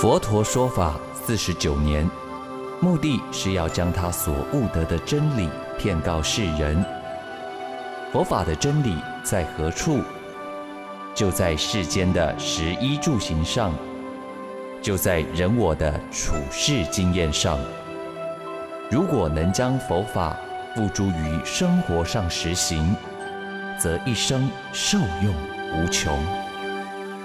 佛陀说法49年，目的是要将他所悟得的真理遍告世人。佛法的真理在何处？就在世间的食衣住行上，就在人我的处世经验上。如果能将佛法付诸于生活上实行，则一生受用无穷。